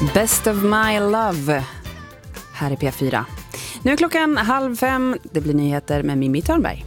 Best of my love. Här är P4. Nu är klockan 4:30. Det blir nyheter med Mimmi Törnberg.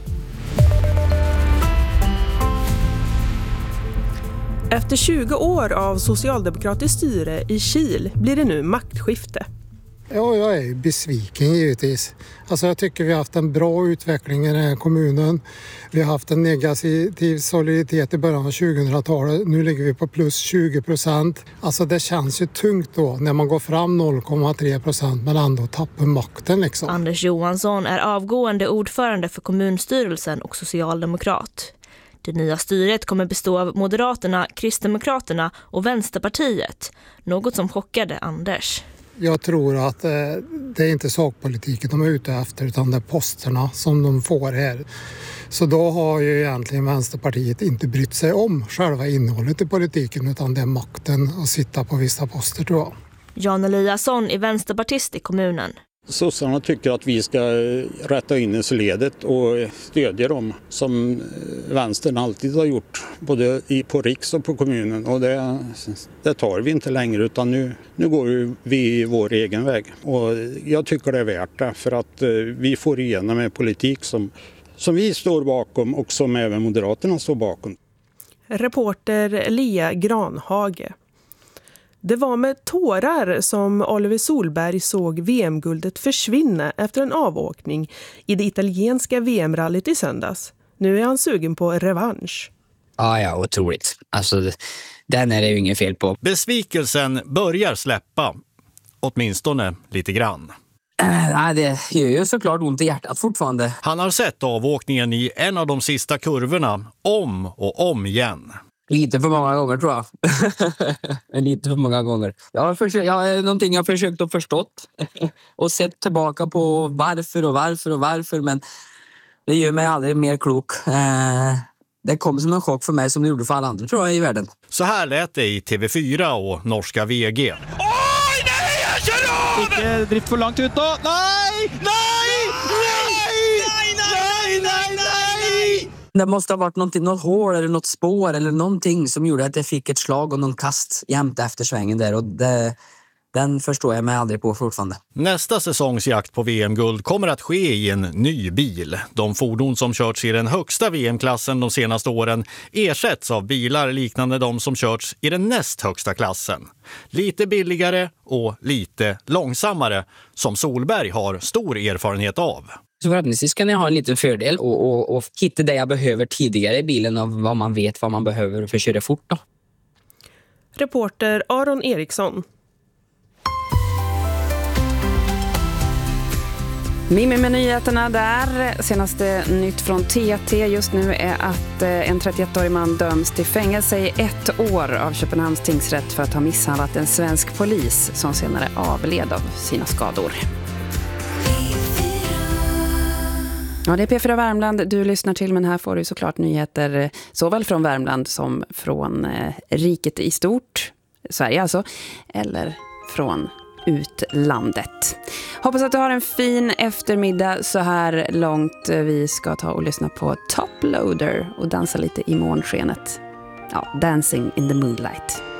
Efter 20 år av socialdemokratiskt styre i Kil blir det nu maktskifte. Ja, jag är besviken givetvis. Alltså jag tycker vi har haft en bra utveckling i den här kommunen. Vi har haft en negativ soliditet i början av 2000-talet. Nu ligger vi på plus 20%. Alltså det känns ju tungt då när man går fram 0,3% men ändå tappar makten liksom. Anders Johansson är avgående ordförande för kommunstyrelsen och socialdemokrat. Det nya styret kommer bestå av Moderaterna, Kristdemokraterna och Vänsterpartiet. Något som chockade Anders. Jag tror att det är inte sakpolitiken de är ute efter utan det är posterna som de får här. Så då har ju egentligen Vänsterpartiet inte brytt sig om själva innehållet i politiken utan det är makten att sitta på vissa poster tror jag. Jan Eliasson är vänsterpartist i kommunen. Sossarna tycker att vi ska rätta in i ledet och stödja dem som vänstern alltid har gjort, både på riks och på kommunen. Och det tar vi inte längre utan nu går vi vår egen väg. Och jag tycker det är värt det för att vi får igenom en politik som vi står bakom och som även Moderaterna står bakom. Reporter Lea Granhage. Det var med tårar som Oliver Solberg såg VM-guldet försvinna efter en avåkning i det italienska VM-rallyt i söndags. Nu är han sugen på revansch. Ja, otroligt. Alltså, den är det ju ingen fel på. Besvikelsen börjar släppa, åtminstone lite grann. Det gör ju såklart ont i hjärtat fortfarande. Han har sett avåkningen i en av de sista kurvorna om och om igen. Lite för många gånger tror jag. Lite för många gånger. Någonting jag har försökt att förstått. Och sett tillbaka på varför. Men det gör mig aldrig mer klok. Det kom som en chock för mig som det gjorde för alla andra tror jag i världen. Så här lät det i TV4 och norska VG. Oj, nej, jag kör av! Ikke drift för långt ut då. Nej! Det måste ha varit något hål eller något spår eller någonting som gjorde att jag fick ett slag och någon kast jämt efter svängen där. Och den förstår jag mig aldrig på fortfarande. Nästa säsongsjakt på VM-guld kommer att ske i en ny bil. De fordon som körts i den högsta VM-klassen de senaste åren ersätts av bilar liknande de som körts i den näst högsta klassen. Lite billigare och lite långsammare, som Solberg har stor erfarenhet av. Så förhoppningsvis kan jag ha en liten fördel och hitta det jag behöver tidigare i bilen av vad man vet vad man behöver för att köra fort då. Reporter Aron Eriksson. Mimmi med nyheterna där. Senaste nytt från TT just nu är att en 31-årig man döms till fängelse i 1 år av Köpenhamns tingsrätt för att ha misshandlat en svensk polis som senare avled av sina skador. Ja, det är P4 Värmland du lyssnar till, men här får du såklart nyheter såväl från Värmland som från riket i stort, Sverige alltså, eller från utlandet. Hoppas att du har en fin eftermiddag så här långt. Vi ska ta och lyssna på Top Loader och dansa lite i månskenet. Ja, Dancing in the Moonlight.